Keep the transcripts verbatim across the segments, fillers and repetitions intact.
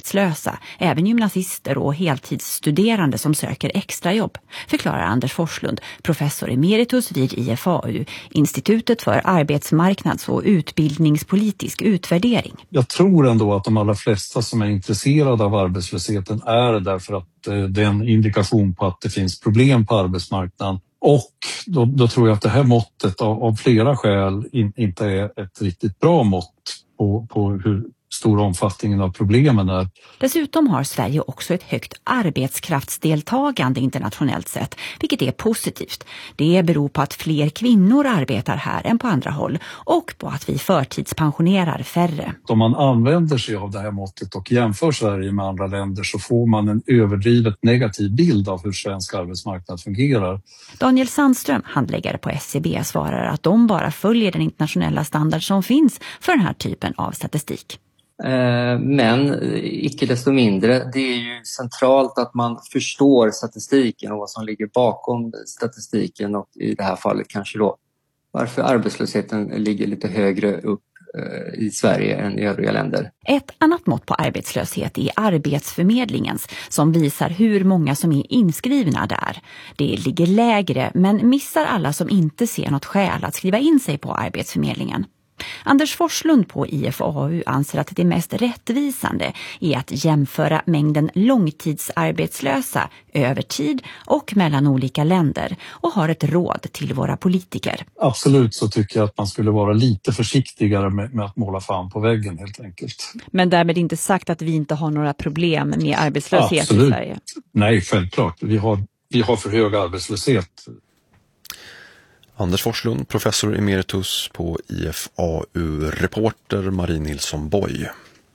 arbetslösa, även gymnasister och heltidsstuderande som söker extrajobb, förklarar Anders Forslund, professor emeritus vid I F A U, Institutet för arbetsmarknads- och utbildningspolitisk utvärdering. Jag tror ändå att de allra flesta som är intresserade av arbetslösheten är därför att det är en indikation på att det finns problem på arbetsmarknaden. Och då, då tror jag att det här måttet av, av flera skäl in, inte är ett riktigt bra mått på, på hur stor omfattningen av problemen är. Dessutom har Sverige också ett högt arbetskraftsdeltagande internationellt sett, vilket är positivt. Det beror på att fler kvinnor arbetar här än på andra håll och på att vi förtidspensionerar färre. Om man använder sig av det här måttet och jämför Sverige med andra länder så får man en överdrivet negativ bild av hur svensk arbetsmarknad fungerar. Daniel Sandström, handläggare på S C B, svarar att de bara följer den internationella standard som finns för den här typen av statistik. Men icke desto mindre, det är ju centralt att man förstår statistiken och vad som ligger bakom statistiken och i det här fallet kanske då varför arbetslösheten ligger lite högre upp i Sverige än i övriga länder. Ett annat mått på arbetslöshet är Arbetsförmedlingens som visar hur många som är inskrivna där. Det ligger lägre men missar alla som inte ser något skäl att skriva in sig på Arbetsförmedlingen. Anders Forslund på I F A U anser att det mest rättvisande är att jämföra mängden långtidsarbetslösa över tid och mellan olika länder och har ett råd till våra politiker. Absolut så tycker jag att man skulle vara lite försiktigare med, med att måla fan på väggen helt enkelt. Men därmed inte sagt att vi inte har några problem med arbetslöshet Absolut. I Sverige? Nej, självklart. Vi har, vi har för hög arbetslöshet. Anders Forslund, professor emeritus på I F A U-reporter Marie Nilsson Boy.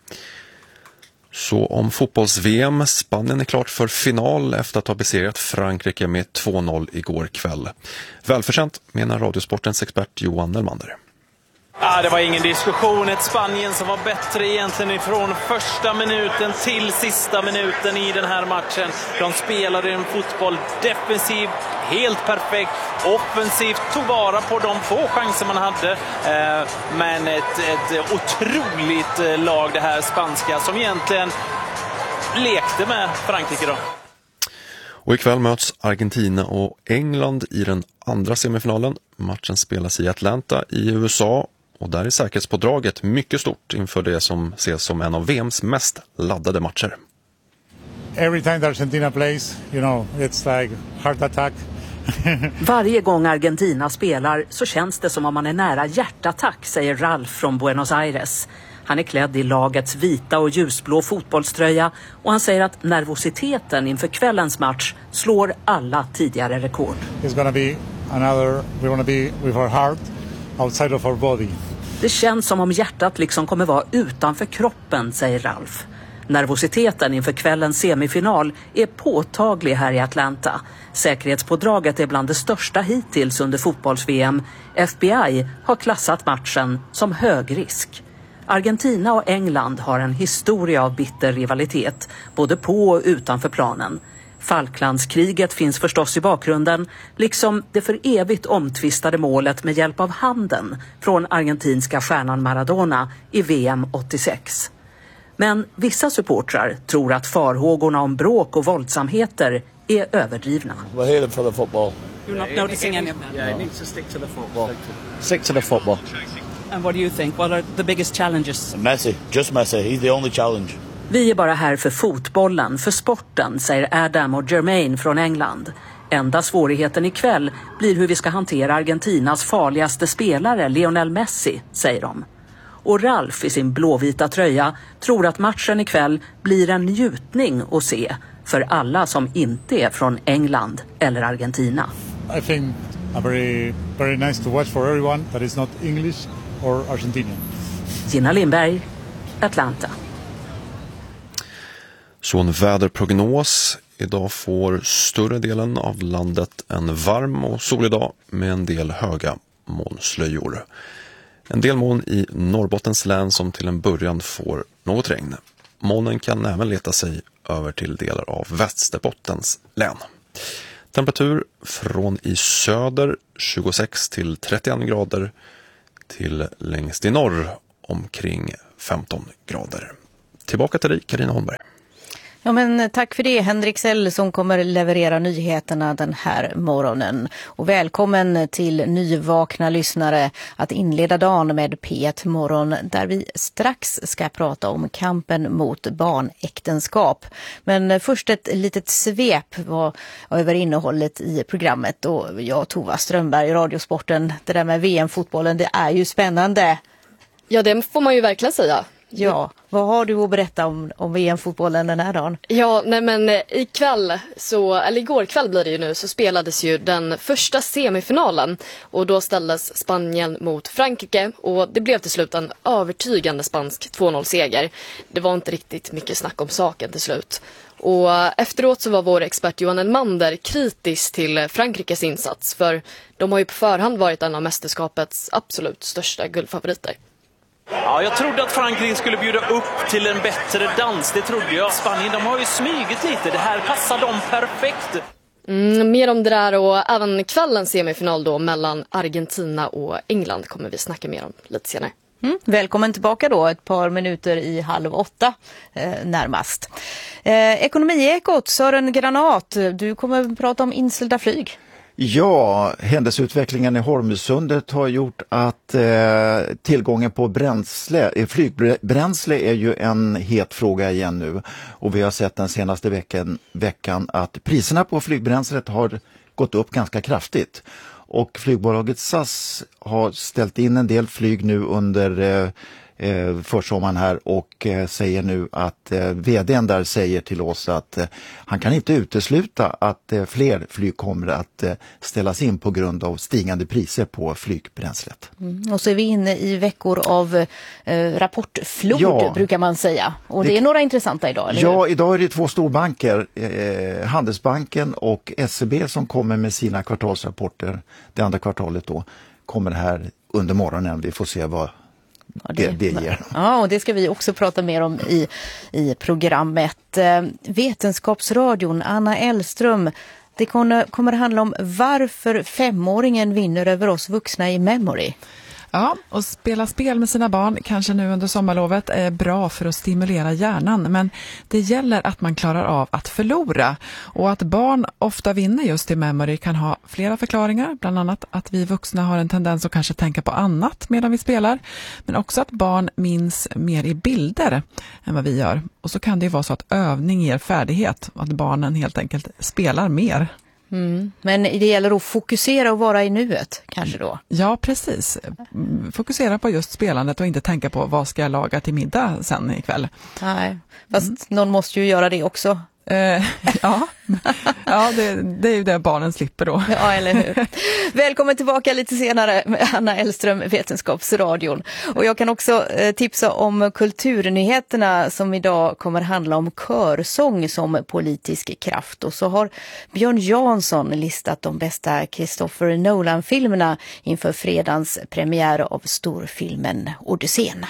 Så om fotbolls-V M, Spanien är klart för final efter att ha besegrat Frankrike med två noll igår kväll. Välförtjänt, menar Radiosportens expert Johan Nelmander. Ah, det var ingen diskussion. Ett Spanien som var bättre egentligen ifrån första minuten till sista minuten i den här matchen. De spelade en fotboll defensiv, helt perfekt, offensivt, tog vara på de få chanser man hade. Eh, men ett, ett otroligt lag det här spanska som egentligen lekte med Frankrike då. Och ikväll möts Argentina och England i den andra semifinalen. Matchen spelas i Atlanta i U S A. Och där är säkerhetspådraget mycket stort inför det som ses som en av V M:s mest laddade matcher. Every time Argentina plays, you know, it's like heart attack. Varje gång Argentina spelar så känns det som om man är nära hjärtattack, säger Ralf från Buenos Aires. Han är klädd i lagets vita och ljusblå fotbollströja och han säger att nervositeten inför kvällens match slår alla tidigare rekord. It's gonna be another, we wanna be with our heart outside of our body. Det känns som om hjärtat liksom kommer vara utanför kroppen, säger Ralf. Nervositeten inför kvällens semifinal är påtaglig här i Atlanta. Säkerhetspådraget är bland det största hittills under fotbolls-V M. F B I har klassat matchen som hög risk. Argentina och England har en historia av bitter rivalitet, både på och utanför planen. Falklandskriget finns förstås i bakgrunden, liksom det för evigt omtvistade målet med hjälp av handen från argentinska stjärnan Maradona i V M åttiosex. Men vissa supportrar tror att farhågorna om bråk och våldsamheter är överdrivna. We're here for the football. You're not noticing any of that? Yeah, it needs to stick to the football. Stick to the football. And what do you think? What are the biggest challenges? Messi, just Messi. He's the only challenge. Vi är bara här för fotbollen, för sporten, säger Adam och Jermaine från England. Enda svårigheten ikväll blir hur vi ska hantera Argentinas farligaste spelare, Lionel Messi, säger de. Och Ralf i sin blåvita tröja tror att matchen ikväll blir en njutning att se för alla som inte är från England eller Argentina. I think a very, very nice to watch for everyone that is not English or Argentinian. Gina Lindberg, Atlanta. Så en väderprognos. Idag får större delen av landet en varm och solig dag med en del höga molnslöjor. En del moln i Norrbottens län som till en början får något regn. Molnen kan även leta sig över till delar av Västerbottens län. Temperatur från i söder tjugosex till trettioen grader till längst i norr omkring femton grader. Tillbaka till dig, Carina Holmberg. Ja, men tack för det, Henrik Sell som kommer leverera nyheterna den här morgonen. Och välkommen till nyvakna lyssnare att inleda dagen med P ett Morgon där vi strax ska prata om kampen mot barnäktenskap. Men först ett litet svep var över innehållet i programmet. Och jag, Tova Strömberg, Radiosporten, det där med V M-fotbollen, det är ju spännande. Ja, det får man ju verkligen säga. Ja, vad har du att berätta om, om V M-fotbollen den här dagen? Ja, nej men ikväll, så, eller igår kväll blir det ju nu, så spelades ju den första semifinalen. Och då ställdes Spanien mot Frankrike och det blev till slut en övertygande spansk två noll-seger. Det var inte riktigt mycket snack om saken till slut. Och efteråt så var vår expert Johan Elmander kritisk till Frankrikes insats. För de har ju på förhand varit en av mästerskapets absolut största guldfavoriter. Ja, jag trodde att Frankrike skulle bjuda upp till en bättre dans, det trodde jag. Spanien, de har ju smygit lite, det här passar dem perfekt. Mm, mer om det där och även kvällens semifinal då mellan Argentina och England kommer vi snacka mer om lite senare. Mm, välkommen tillbaka då, ett par minuter i halv åtta eh, närmast. Eh, Ekonomiekot, Sören Granat, du kommer prata om inställda flyg. Ja, händelseutvecklingen i Hormuzsundet har gjort att eh, tillgången på bränsle, eh, flygbränsle är ju en het fråga igen nu. Och vi har sett den senaste veckan, veckan att priserna på flygbränslet har gått upp ganska kraftigt. Och flygbolaget S A S har ställt in en del flyg nu under eh, eh, försommaren här och eh, säger nu att eh, vdn där säger till oss att eh, han kan inte utesluta att eh, fler flyg kommer att eh, ställas in på grund av stigande priser på flygbränslet. Mm. Och så är vi inne i veckor av eh, rapportflod ja, brukar man säga. Och det, det är några intressanta idag, eller Ja, hur? idag är det två storbanker, eh, Handelsbanken och S E B som kommer med sina kvartalsrapporter. Det andra kvartalet då kommer här under morgonen. Vi får se vad Ja, det, det, det ger. Ja, och det ska vi också prata mer om i, i programmet. Eh, Vetenskapsradion, Anna Elström. Det kommer, kommer handla om varför femåringen vinner över oss vuxna i memory. Ja, och spela spel med sina barn, kanske nu under sommarlovet, är bra för att stimulera hjärnan. Men det gäller att man klarar av att förlora. Och att barn ofta vinner just i memory kan ha flera förklaringar. Bland annat att vi vuxna har en tendens att kanske tänka på annat medan vi spelar. Men också att barn minns mer i bilder än vad vi gör. Och så kan det ju vara så att övning ger färdighet. Att barnen helt enkelt spelar mer. Mm. Men det gäller att fokusera och vara i nuet kanske då? Ja, precis. Fokusera på just spelandet och inte tänka på vad ska jag laga till middag sen ikväll. Nej, fast mm. någon måste ju göra det också. Uh, ja, ja det, det är ju det barnen slipper då. Ja, eller hur. Välkommen tillbaka lite senare med Anna Elström, Vetenskapsradion. Och jag kan också eh, tipsa om kulturnyheterna som idag kommer handla om körsång som politisk kraft. Och så har Björn Jansson listat de bästa Christopher Nolan-filmerna inför fredagens premiär av storfilmen Odysseen.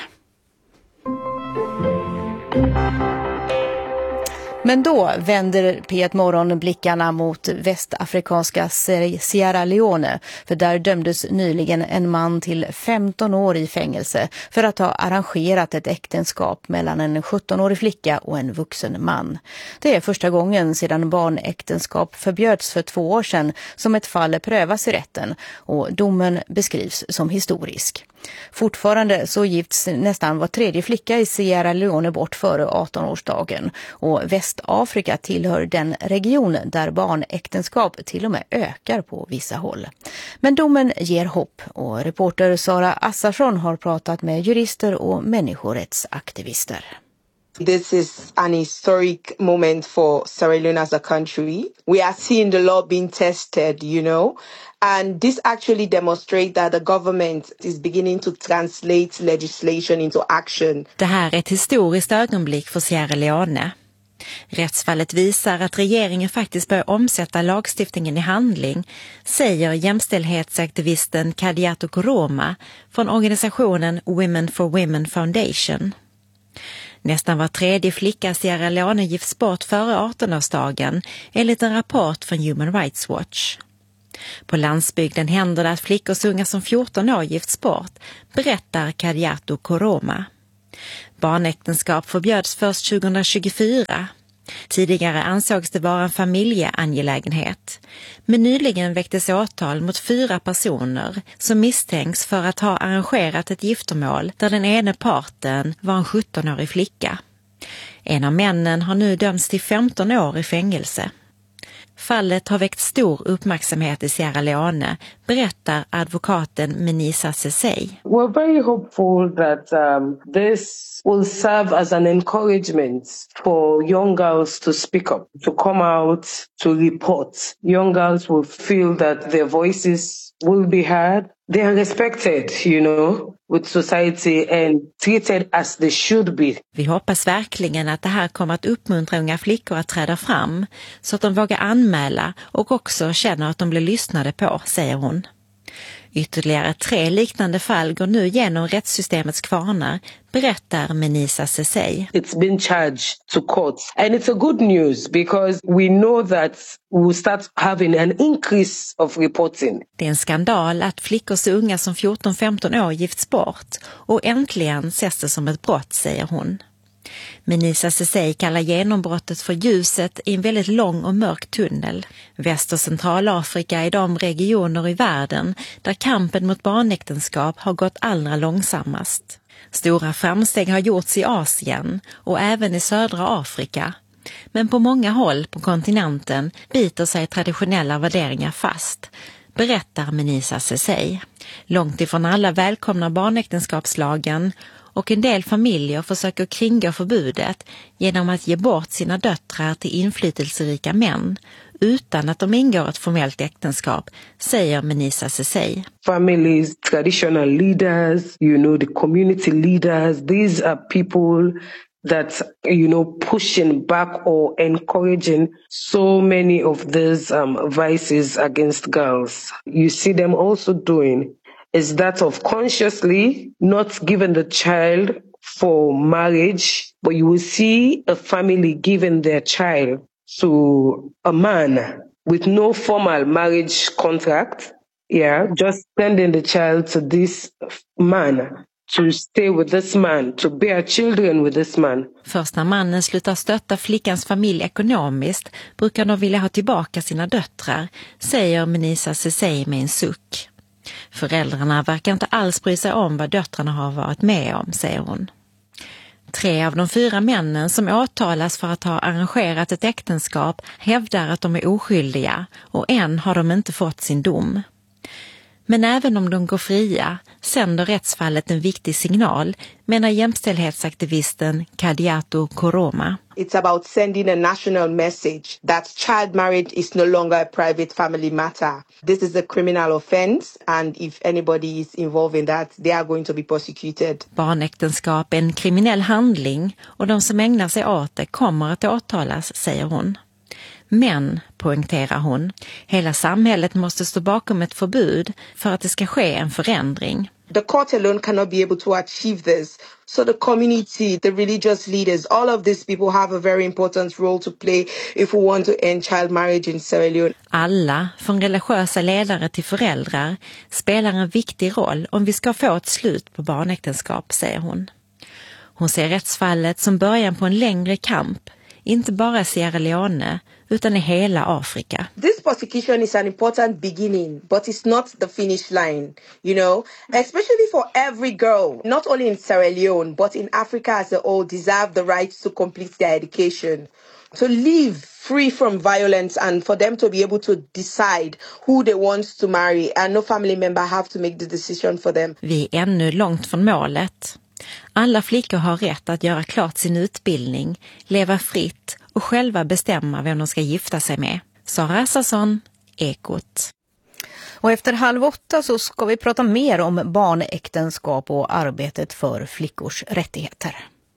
Men då vänder P ett Morgon blickarna mot västafrikanska Sierra Leone. För där dömdes nyligen en man till femton år i fängelse för att ha arrangerat ett äktenskap mellan en sjuttonårig flicka och en vuxen man. Det är första gången sedan barnäktenskap förbjöds för två år sedan som ett fall prövas i rätten och domen beskrivs som historisk. Fortfarande så gifts nästan var tredje flicka i Sierra Leone bort före arton-årsdagen och Västafrika tillhör den region där barnäktenskap till och med ökar på vissa håll. Men domen ger hopp och reporter Sara Assarsson har pratat med jurister och människorättsaktivister. This is an historic moment for Sierra Leone as a country. We are seeing the law being tested, you know. And this actually demonstrates that the government is beginning to translate legislation into action. Det här är ett historiskt ögonblick för Sierra Leone. Rättsfallet visar att regeringen faktiskt börjar omsätta lagstiftningen i handling, säger jämställdhetsaktivisten Kadiatou Koroma från organisationen Women for Women Foundation. Nästan var tredje flicka Sierra Leone gifts bort före arton-årsdagen enligt en rapport från Human Rights Watch. På landsbygden händer det att flickor så unga som fjorton år gifts bort, berättar Kadiatou Koroma. Barnäktenskap förbjöds först tjugohundratjugofyra. Tidigare ansågs det vara en familjeangelägenhet. Men nyligen väcktes åtal mot fyra personer som misstänks för att ha arrangerat ett giftermål där den ene parten var en sjuttonårig flicka. En av männen har nu dömts till femton år i fängelse. Fallet har väckt stor uppmärksamhet i Sierra Leone, berättar advokaten Menisa Sesay. We're very hopeful that um, this will serve as an encouragement for young girls to speak up, to come out, to report. Young girls will feel that their voices will be heard. They are respected, you know, with society and treated as they should be. Vi hoppas verkligen att det här kommer att uppmuntra unga flickor att träda fram så att de vågar anmäla och också känner att de blir lyssnade på, säger hon. Ytterligare tre liknande fall går nu genom rättssystemets kvarnar, berättar Menisa Sesay. It's been charged to courts and it's a good news because we know that we will start having an increase of reporting. Det är en skandal att flickor så unga som fjorton femton år gifts bort och äntligen ses det som ett brott, säger hon. Menisa Sesay kallar genombrottet för ljuset i en väldigt lång och mörk tunnel. Väst- och Centralafrika är de regioner i världen där kampen mot barnäktenskap har gått allra långsammast. Stora framsteg har gjorts i Asien och även i södra Afrika. Men på många håll på kontinenten biter sig traditionella värderingar fast, berättar Menisa Sesay. Långt ifrån alla välkomnar barnäktenskapslagen och en del familjer försöker kringgå förbudet genom att ge bort sina döttrar till inflytelserika män utan att de ingår ett formellt äktenskap, säger Menisa Sesay. Families, traditional leaders, you know, the community leaders, these are people that, you know, pushing back or encouraging so many of these um, vices against girls. You see them also doing is that of consciously not giving the child for marriage, but you will see a family giving their child to a man with no formal marriage contract, yeah, just sending the child to this man to stay with this man, to bear children with this man. Först när mannen slutar stötta flickans familj ekonomiskt brukar de vilja ha tillbaka sina döttrar, säger Menisa Sesay med en suck. Föräldrarna verkar inte alls bry sig om vad döttrarna har varit med om, säger hon. Tre av de fyra männen som åtalas för att ha arrangerat ett äktenskap hävdar att de är oskyldiga och än har de inte fått sin dom. Men även om de går fria sänder rättsfallet en viktig signal, menar jämställdhetsaktivisten Kadiatu Koroma. It's about sending a national message that child marriage is no longer a private family matter. This is a criminal offense and if anybody is involved in that, they are going to be prosecuted. Barnäktenskap är en kriminell handling och de som ägnar sig åt det kommer att åtalas, säger hon. Men, poängterar hon, hela samhället måste stå bakom ett förbud för att det ska ske en förändring. The court alone cannot be able to achieve this. So the community, the religious leaders, all of these people have a very important role to play if we want to end child marriage in Sierra Leone. Alla, från religiösa ledare till föräldrar, spelar en viktig roll om vi ska få ett slut på barnäktenskap, säger hon. Hon ser rättsfallet som början på en längre kamp, inte bara Sierra Leone, utan i hela Afrika. This prosecution is an important beginning, but it's not the finish line, you know, especially for every girl, not only in Sierra Leone, but in Africa as a whole, deserve the right to complete their education, to live free from violence and for them to be able to decide who they want to marry and no family member have to make the decision for them. Vi är ännu långt från målet. Alla flickor har rätt att göra klart sin utbildning, leva fritt och själva bestämma vem de ska gifta sig med. Sara Assarsson, Ekot. Och efter halv åtta så ska vi prata mer om barnäktenskap och arbetet för flickors rättigheter.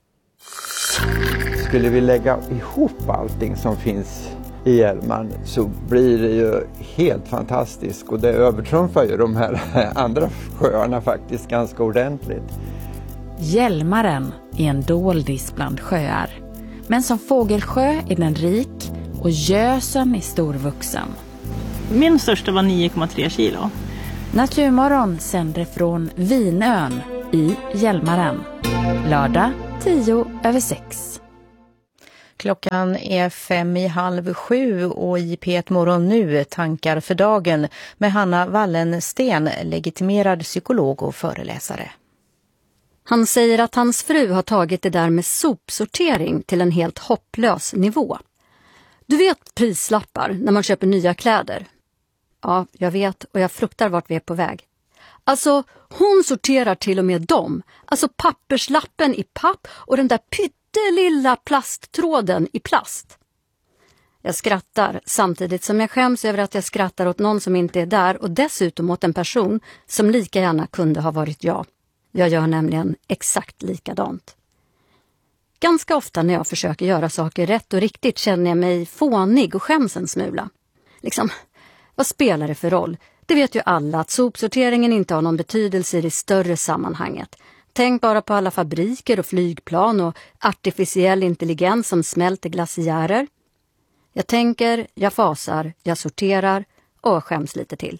Skulle vi lägga ihop allting som finns i Hjälmaren så blir det ju helt fantastiskt och det övertrumfar ju de här andra sjöarna faktiskt ganska ordentligt. Hjälmaren är en doldis bland sjöar. Men som fågelsjö är den rik och Gösen är storvuxen. Min största var nio komma tre kilo. Naturmorgon sänder från Vinön i Hjälmaren. Lördag tio över sex. Klockan är fem i halv sju och i P ett Morgon nu tankar för dagen med Hanna Wallensten, legitimerad psykolog och föreläsare. Han säger att hans fru har tagit det där med sopsortering till en helt hopplös nivå. Du vet prislappar när man köper nya kläder. Ja, jag vet och jag fruktar vart vi är på väg. Alltså, hon sorterar till och med dem. Alltså papperslappen i papp och den där pyttelilla plasttråden i plast. Jag skrattar samtidigt som jag skäms över att jag skrattar åt någon som inte är där och dessutom åt en person som lika gärna kunde ha varit jag. Jag gör nämligen exakt likadant. Ganska ofta när jag försöker göra saker rätt och riktigt känner jag mig fånig och skäms en smula. Liksom, vad spelar det för roll? Det vet ju alla att sopsorteringen inte har någon betydelse i det större sammanhanget. Tänk bara på alla fabriker och flygplan och artificiell intelligens som smälter glaciärer. Jag tänker, jag fasar, jag sorterar och skäms lite till.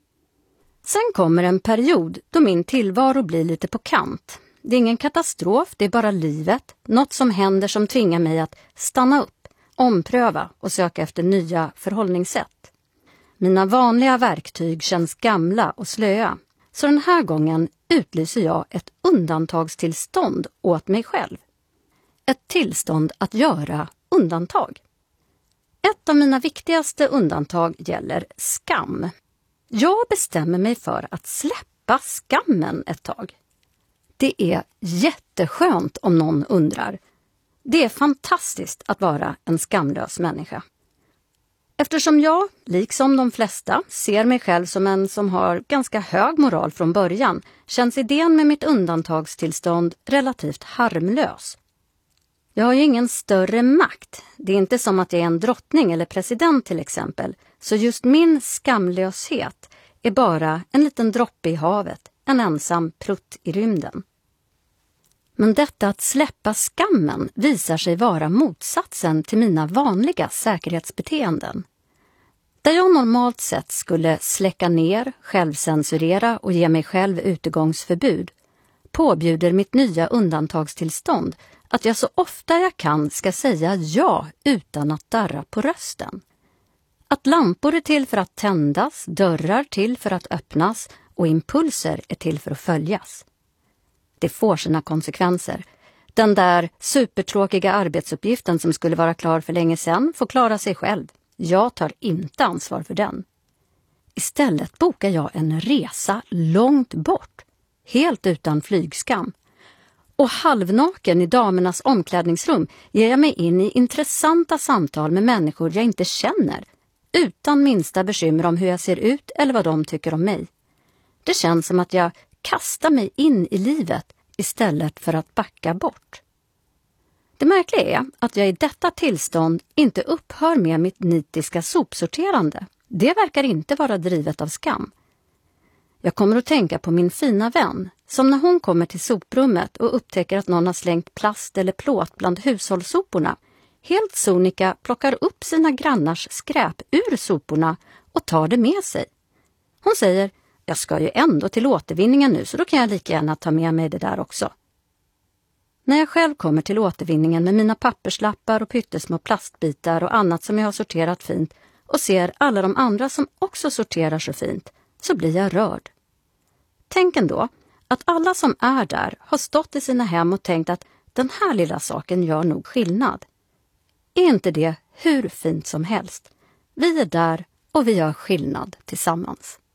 Sen kommer en period då min tillvaro blir lite på kant. Det är ingen katastrof, det är bara livet. Något som händer som tvingar mig att stanna upp, ompröva och söka efter nya förhållningssätt. Mina vanliga verktyg känns gamla och slöa. Så den här gången utlyser jag ett undantagstillstånd åt mig själv. Ett tillstånd att göra undantag. Ett av mina viktigaste undantag gäller skam. Jag bestämmer mig för att släppa skammen ett tag. Det är jätteskönt om någon undrar. Det är fantastiskt att vara en skamlös människa. Eftersom jag, liksom de flesta, ser mig själv som en som har ganska hög moral från början, känns idén med mitt undantagstillstånd relativt harmlös. Jag har ju ingen större makt. Det är inte som att jag är en drottning eller president till exempel. Så just min skamlöshet är bara en liten droppe i havet, en ensam prutt i rymden. Men detta att släppa skammen visar sig vara motsatsen till mina vanliga säkerhetsbeteenden. Där jag normalt sett skulle släcka ner, självcensurera och ge mig själv utegångsförbud, påbjuder mitt nya undantagstillstånd att jag så ofta jag kan ska säga ja utan att darra på rösten. Att lampor är till för att tändas, dörrar till för att öppnas och impulser är till för att följas. Det får sina konsekvenser. Den där supertråkiga arbetsuppgiften som skulle vara klar för länge sedan får klara sig själv. Jag tar inte ansvar för den. Istället bokar jag en resa långt bort, helt utan flygskam. Och halvnaken i damernas omklädningsrum ger jag mig in i intressanta samtal med människor jag inte känner, utan minsta bekymmer om hur jag ser ut eller vad de tycker om mig. Det känns som att jag kastar mig in i livet istället för att backa bort. Det märkliga är att jag i detta tillstånd inte upphör med mitt nitiska sopsorterande. Det verkar inte vara drivet av skam. Jag kommer att tänka på min fina vän som när hon kommer till soprummet och upptäcker att någon har slängt plast eller plåt bland hushållssoporna helt sonika plockar upp sina grannars skräp ur soporna och tar det med sig. Hon säger, jag ska ju ändå till återvinningen nu så då kan jag lika gärna ta med mig det där också. När jag själv kommer till återvinningen med mina papperslappar och pyttesmå plastbitar och annat som jag har sorterat fint och ser alla de andra som också sorterar så fint så blir jag rörd. Tänk ändå att alla som är där har stått i sina hem och tänkt att den här lilla saken gör nog skillnad. Är inte det hur fint som helst? Vi är där och vi gör skillnad tillsammans.